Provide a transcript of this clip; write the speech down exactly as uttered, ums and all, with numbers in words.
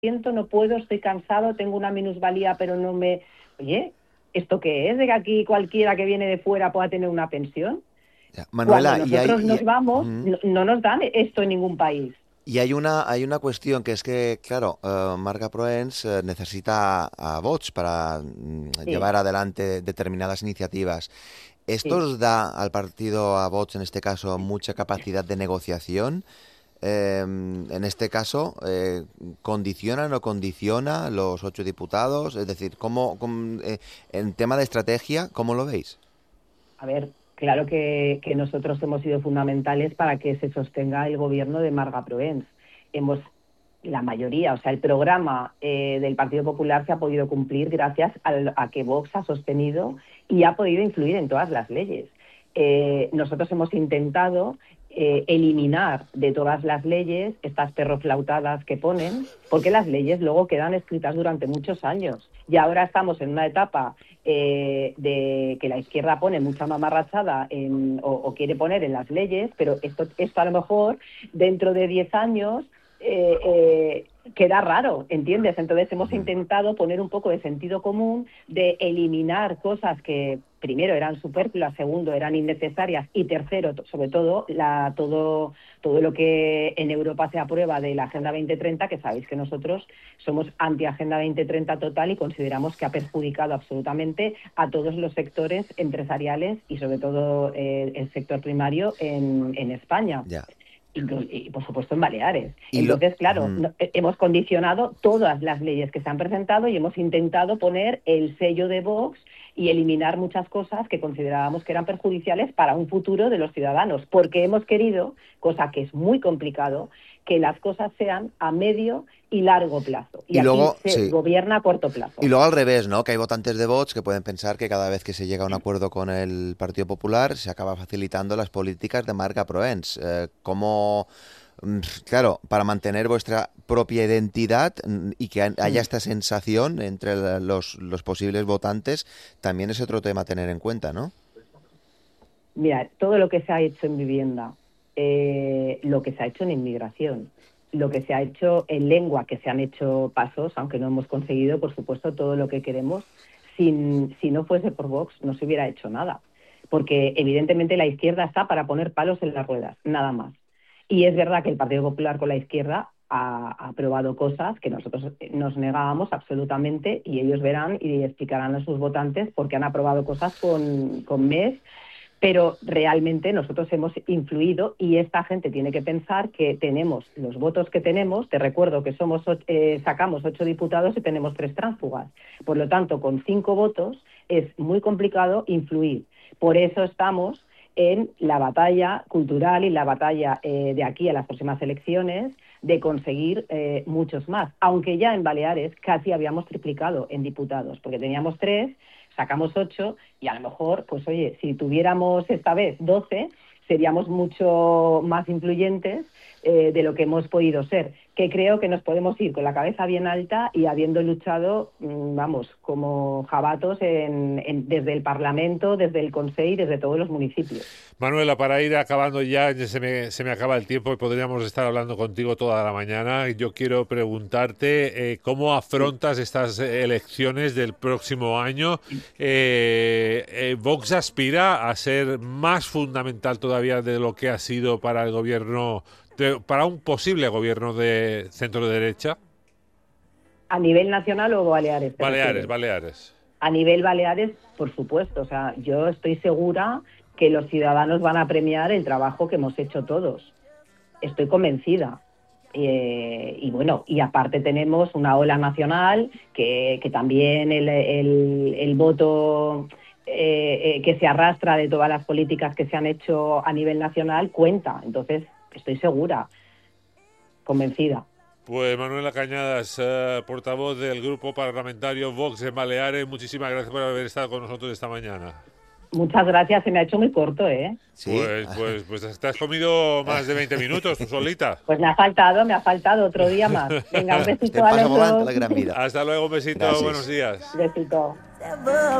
siento, no puedo, estoy cansado, tengo una minusvalía, pero no me... Oye, ¿esto qué es? ¿De que aquí cualquiera que viene de fuera pueda tener una pensión? Ya. Cuando Manuela, y hay, nosotros y, nos vamos, mm, no, no nos dan esto en ningún país. y hay una, hay una cuestión que es que, claro, eh, Marga Proens eh, necesita a Vox para mm, Sí, llevar adelante determinadas iniciativas. ¿Esto sí. os da al partido, a Vox en este caso, mucha capacidad de negociación? Eh, en este caso, eh, ¿condiciona o no condiciona los ocho diputados? Es decir, ¿cómo, cómo, eh, en tema de estrategia, cómo lo veis? A ver, claro que, que nosotros hemos sido fundamentales para que se sostenga el gobierno de Marga Proens. Hemos, la mayoría, o sea, el programa eh, del Partido Popular se ha podido cumplir gracias al, a que Vox ha sostenido y ha podido influir en todas las leyes. Eh, nosotros hemos intentado eh, eliminar de todas las leyes estas perroflautadas que ponen, porque las leyes luego quedan escritas durante muchos años. Y ahora estamos en una etapa eh, de que la izquierda pone mucha mamarrachada en, o, o quiere poner en las leyes, pero esto, esto a lo mejor dentro de diez años eh, eh, queda raro, ¿entiendes? Entonces hemos Ujú. intentado poner un poco de sentido común, de eliminar cosas que primero eran superfluas, segundo eran innecesarias y tercero, sobre todo, la, todo, todo lo que en Europa se aprueba de la Agenda veinte treinta, que sabéis que nosotros somos anti-Agenda veinte treinta total y consideramos que ha perjudicado absolutamente a todos los sectores empresariales y sobre todo eh, el sector primario en, en España. Ya. Y por supuesto en Baleares. Y lo, Entonces, claro, mm, no, hemos condicionado todas las leyes que se han presentado y hemos intentado poner el sello de Vox y eliminar muchas cosas que considerábamos que eran perjudiciales para un futuro de los ciudadanos, porque hemos querido, cosa que es muy complicado, que las cosas sean a medio y largo plazo. Y y aquí luego, se sí. gobierna a corto Y plazo. luego al revés, ¿no? Que hay votantes de Vox que pueden pensar que cada vez que se llega a un acuerdo con el Partido Popular se acaba facilitando las políticas de Marga Proens. Eh, ¿cómo, mm, claro, para mantener vuestra propia identidad mm, y que haya Mm. esta sensación entre la- los, los posibles votantes, también es otro tema a tener en cuenta, ¿no? Mira, todo lo que se ha hecho en vivienda, eh, lo que se ha hecho en inmigración, lo que se ha hecho en lengua, que se han hecho pasos, aunque no hemos conseguido, por supuesto, todo lo que queremos, sin, si no fuese por Vox no se hubiera hecho nada. Porque evidentemente la izquierda está para poner palos en las ruedas, nada más. Y es verdad que el Partido Popular con la izquierda ha, ha aprobado cosas que nosotros nos negábamos absolutamente y ellos verán y explicarán a sus votantes por qué han aprobado cosas con, con M E S, pero realmente nosotros hemos influido y esta gente tiene que pensar que tenemos los votos que tenemos. Te recuerdo que somos eh, sacamos ocho diputados y tenemos tres tránsfugas. Por lo tanto, con cinco votos es muy complicado influir. Por eso estamos en la batalla cultural y la batalla eh, de aquí a las próximas elecciones de conseguir eh, muchos más, aunque ya en Baleares casi habíamos triplicado en diputados, porque teníamos tres, sacamos ocho y a lo mejor, pues oye, si tuviéramos esta vez doce, seríamos mucho más influyentes eh, de lo que hemos podido ser, que creo que nos podemos ir con la cabeza bien alta y habiendo luchado, mmm, vamos, como jabatos en, en, desde el Parlamento, desde el Consejo y desde todos los municipios. Manuela, para ir acabando ya, ya se me, se me acaba el tiempo y podríamos estar hablando contigo toda la mañana. Yo quiero preguntarte eh, cómo Sí. afrontas estas elecciones del próximo año. Eh, eh, ¿Vox aspira a ser más fundamental todavía de lo que ha sido para el gobierno, de, para un posible gobierno de centro-derecha? ¿A nivel nacional o Baleares te Baleares, refieres? Baleares. A nivel Baleares, por supuesto. O sea, yo estoy segura que los ciudadanos van a premiar el trabajo que hemos hecho todos. Estoy convencida. Eh, y bueno, y aparte tenemos una ola nacional que, que también el, el, el voto eh, eh, que se arrastra de todas las políticas que se han hecho a nivel nacional cuenta. Entonces, estoy segura, convencida. Pues Manuela Cañadas, eh, portavoz del grupo parlamentario Vox en Baleares, muchísimas gracias por haber estado con nosotros esta mañana. Muchas gracias, se me ha hecho muy corto, ¿eh? Sí. Pues, pues, pues te has comido más de veinte minutos tú solita. Pues me ha faltado, me ha faltado otro día más. Venga, un besito Estem a passa los volant dos. la gran vida. Hasta luego, un besito, Gràcies. buenos días. Besito.